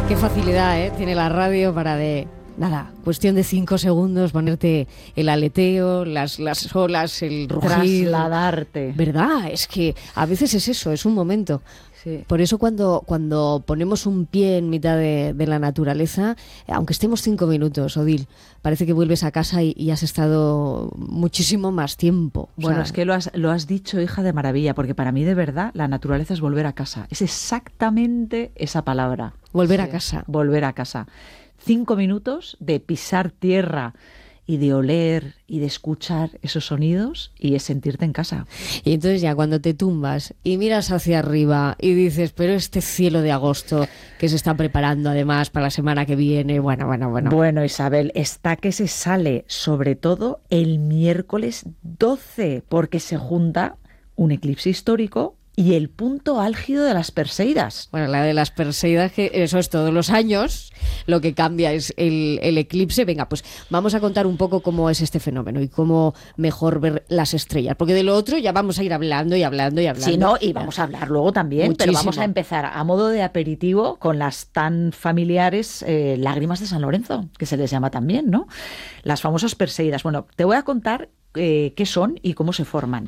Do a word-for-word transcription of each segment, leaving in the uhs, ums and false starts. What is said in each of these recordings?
Qué facilidad, ¿eh? Tiene la radio para de... Nada, cuestión de cinco segundos ponerte el aleteo, las, las olas, el rugir. Trasladarte. ¿Verdad? Es que a veces es eso, es un momento. Sí. Por eso cuando, cuando ponemos un pie en mitad de, de la naturaleza, aunque estemos cinco minutos, Odil, parece que vuelves a casa y, y has estado muchísimo más tiempo. O Bueno, sea, es que lo has, lo has dicho, hija de maravilla, porque para mí de verdad la naturaleza es volver a casa. Es exactamente esa palabra. volver Sí. a casa. Volver a casa. Cinco minutos de pisar tierra y de oler y de escuchar esos sonidos y es sentirte en casa. Y entonces ya cuando te tumbas y miras hacia arriba y dices, pero este cielo de agosto que se está preparando además para la semana que viene, bueno, bueno, bueno. Bueno, Isabel, está que se sale sobre todo el miércoles doce, porque se junta un eclipse histórico y el punto álgido de las Perseidas. Bueno, la de las Perseidas, que eso es todos los años, lo que cambia es el, el eclipse. Venga, pues vamos a contar un poco cómo es este fenómeno y cómo mejor ver las estrellas, porque de lo otro ya vamos a ir hablando y hablando y hablando. Sí, no, y vamos a hablar luego también, Muchísimo. pero vamos a empezar a modo de aperitivo con las tan familiares eh, lágrimas de San Lorenzo, que se les llama también, ¿no? Las famosas Perseidas. Bueno, te voy a contar eh, qué son y cómo se forman.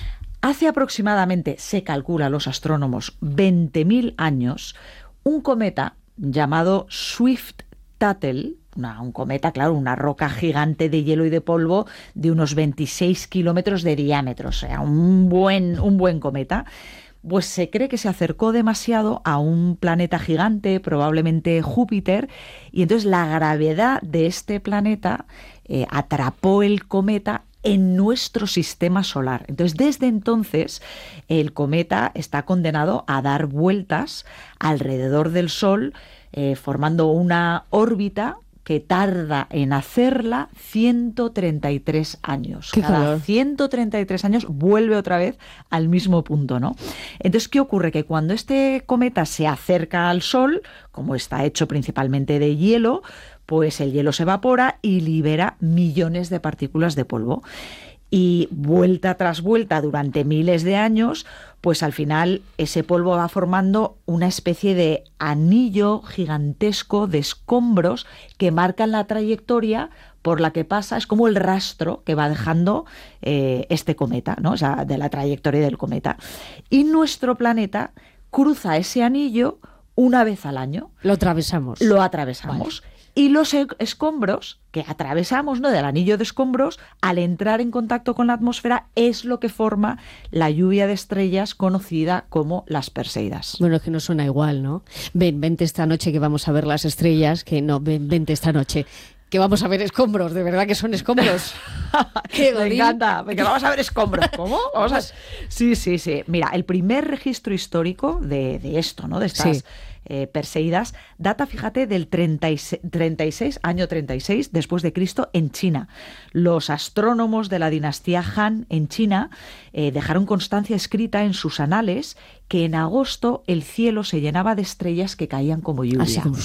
Hace aproximadamente, se calcula los astrónomos, veinte mil años, un cometa llamado Swift-Tuttle, una, un cometa, claro, una roca gigante de hielo y de polvo de unos veintiséis kilómetros de diámetro, o sea, un buen, un buen cometa, pues se cree que se acercó demasiado a un planeta gigante, probablemente Júpiter, y entonces la gravedad de este planeta eh, atrapó el cometa en nuestro sistema solar. Entonces, desde entonces, el cometa está condenado a dar vueltas alrededor del Sol, eh, formando una órbita que tarda en hacerla ciento treinta y tres años. ¡Qué Cada calor! ciento treinta y tres años vuelve otra vez al mismo punto, ¿no? Entonces, ¿qué ocurre? Que cuando este cometa se acerca al Sol, como está hecho principalmente de hielo, pues el hielo se evapora y libera millones de partículas de polvo. Y vuelta tras vuelta durante miles de años, pues al final ese polvo va formando una especie de anillo gigantesco de escombros que marcan la trayectoria por la que pasa, es como el rastro que va dejando eh, este cometa, ¿no? O sea, de la trayectoria del cometa. Y nuestro planeta cruza ese anillo una vez al año. Lo atravesamos. Lo atravesamos. Vale. Y los escombros que atravesamos, ¿no?, del anillo de escombros, al entrar en contacto con la atmósfera, es lo que forma la lluvia de estrellas conocida como las Perseidas. Bueno, es que no suena igual, ¿no? Ven, vente esta noche que vamos a ver las estrellas, que no, ven, vente esta noche que vamos a ver escombros, de verdad que son escombros. ¡Qué Me encanta, que vamos a ver escombros. ¿Cómo? Vamos a... Sí, sí, sí. Mira, el primer registro histórico de, de esto, ¿no?, de estas sí. eh, Perseidas, data, fíjate, del treinta y seis, año treinta y seis después de Cristo en China. Los astrónomos de la dinastía Han en China eh, dejaron constancia escrita en sus anales que en agosto el cielo se llenaba de estrellas que caían como lluvia. Así como...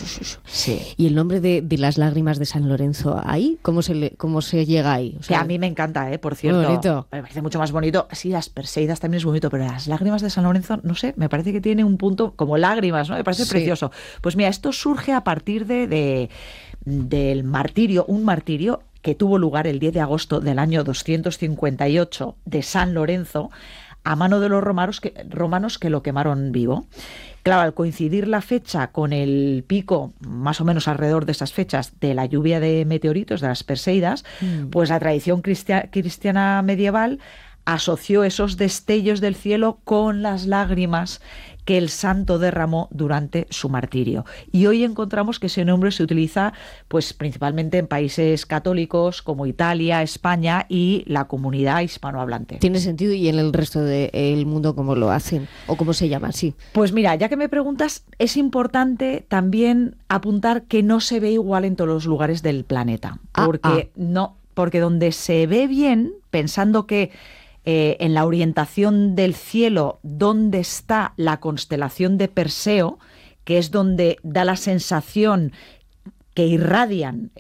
Sí. ¿Y el nombre de, de las lágrimas de San Lorenzo ahí? ¿Cómo se, le, cómo se llega ahí? O sea, que a mí me encanta, ¿eh? Por cierto. Muy bonito. Me parece mucho más bonito. Sí, las Perseidas también es bonito, pero las lágrimas de San Lorenzo, no sé, me parece que tiene un punto como lágrimas, ¿no? Me parece sí. precioso. Pues mira, esto surge a partir de, de del martirio, un martirio que tuvo lugar el diez de agosto del año doscientos cincuenta y ocho de San Lorenzo, a mano de los romanos que, romanos que lo quemaron vivo. Claro, al coincidir la fecha con el pico, más o menos alrededor de esas fechas, de la lluvia de meteoritos, de las Perseidas, mm. pues la tradición cristia, cristiana medieval asoció esos destellos del cielo con las lágrimas que el santo derramó durante su martirio. Y hoy encontramos que ese nombre se utiliza pues principalmente en países católicos como Italia, España y la comunidad hispanohablante. ¿Tiene sentido? ¿Y en el resto del mundo cómo lo hacen? ¿O cómo se llama así? Pues mira, ya que me preguntas, es importante también apuntar que no se ve igual en todos los lugares del planeta. Porque, ah, ah. No, porque donde se ve bien, pensando que Eh, en la orientación del cielo, donde está la constelación de Perseo, que es donde da la sensación que irradian